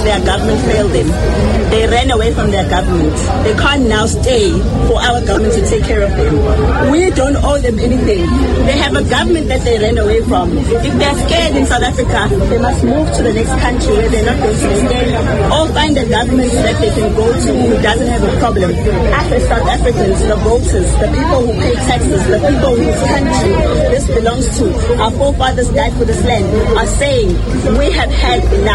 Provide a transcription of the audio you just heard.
their government failed them. They ran away from their government. They can't now stay for our government to take care of them. We don't owe them anything. They have a government that they ran away from. If they're scared in South Africa, they must move to the next country where they're not going to be scared, or find a government that they can go to who doesn't have a problem. Us as South Africans, the voters, the people who pay taxes, the people whose country this belongs to, our forefathers died for this land, are saying we have had enough.